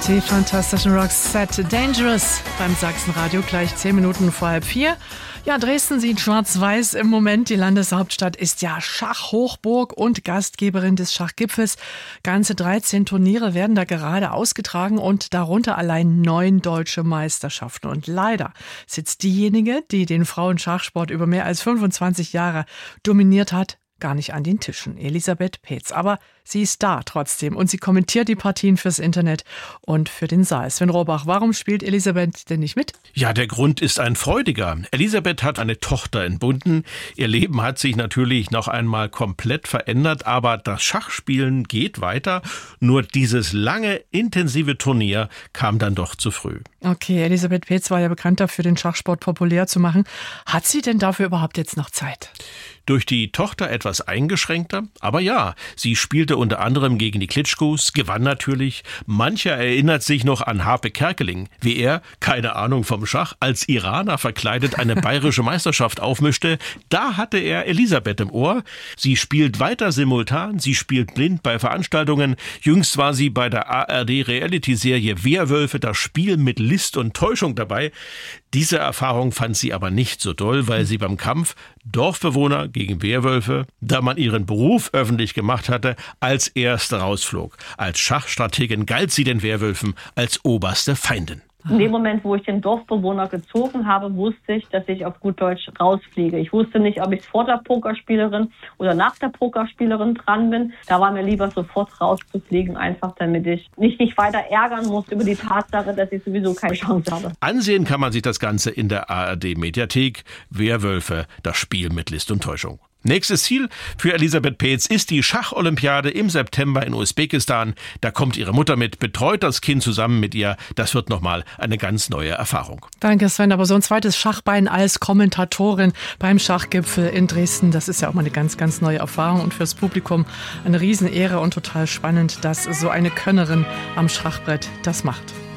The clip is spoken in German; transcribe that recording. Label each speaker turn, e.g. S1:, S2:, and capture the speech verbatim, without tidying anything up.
S1: Die fantastischen Roxette Dangerous beim Sachsenradio gleich zehn Minuten vor halb vier. Ja, Dresden sieht schwarz-weiß im Moment. Die Landeshauptstadt ist ja Schachhochburg und Gastgeberin des Schachgipfels. Ganze dreizehn Turniere werden da gerade ausgetragen und darunter allein neun deutsche Meisterschaften. Und leider sitzt diejenige, die den Frauenschachsport über mehr als fünfundzwanzig Jahre dominiert hat, gar nicht an den Tischen. Elisabeth Peetz. Aber sie ist da trotzdem und sie kommentiert die Partien fürs Internet und für den Saal. Sven Rohrbach, warum spielt Elisabeth denn nicht mit?
S2: Ja, der Grund ist ein freudiger. Elisabeth hat eine Tochter entbunden. Ihr Leben hat sich natürlich noch einmal komplett verändert, aber das Schachspielen geht weiter. Nur dieses lange, intensive Turnier kam dann doch zu früh.
S1: Okay, Elisabeth Peetz war ja bekannt dafür, den Schachsport populär zu machen. Hat sie denn dafür überhaupt jetzt noch Zeit?
S2: Durch die Tochter etwas eingeschränkter, aber ja, sie spielte unter anderem gegen die Klitschkos, gewann natürlich. Mancher erinnert sich noch an Harpe Kerkeling, wie er, keine Ahnung vom Schach, als Iraner verkleidet eine bayerische Meisterschaft aufmischte. Da hatte er Elisabeth im Ohr. Sie spielt weiter simultan, sie spielt blind bei Veranstaltungen. Jüngst war sie bei der A R D-Reality-Serie Wehrwölfe, das Spiel mit List und Täuschung dabei. Diese Erfahrung fand sie aber nicht so doll, weil sie beim Kampf Dorfbewohner gegen Wehrwölfe, da man ihren Beruf öffentlich gemacht hatte, als erste rausflog. Als Schachstrategin galt sie den Wehrwölfen als oberste Feindin.
S3: In dem Moment, wo ich den Dorfbewohner gezogen habe, wusste ich, dass ich auf gut Deutsch rausfliege. Ich wusste nicht, ob ich vor der Pokerspielerin oder nach der Pokerspielerin dran bin. Da war mir lieber sofort rauszufliegen, einfach damit ich mich nicht weiter ärgern muss über die Tatsache, dass ich sowieso keine Chance habe.
S2: Ansehen kann man sich das Ganze in der A R D-Mediathek. Wehrwölfe, das Spiel mit List und Täuschung. Nächstes Ziel für Elisabeth Peetz ist die Schacholympiade im September in Usbekistan. Da kommt ihre Mutter mit, betreut das Kind zusammen mit ihr. Das wird nochmal eine ganz neue Erfahrung.
S1: Danke, Sven. Aber so ein zweites Schachbein als Kommentatorin beim Schachgipfel in Dresden, das ist ja auch mal eine ganz, ganz neue Erfahrung und fürs Publikum eine Riesenehre und total spannend, dass so eine Könnerin am Schachbrett das macht.